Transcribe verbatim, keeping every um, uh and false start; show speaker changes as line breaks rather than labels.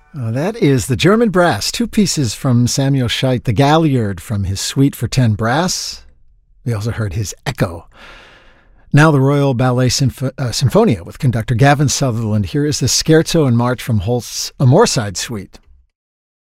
Uh, that is the German Brass, two pieces from Samuel Scheidt, the Galliard from his Suite for Ten Brass. We also heard his Echo. Now the Royal Ballet Symph- uh, Symphonia with conductor Gavin Sutherland. Here is the Scherzo and March from Holst's A Moorside Suite.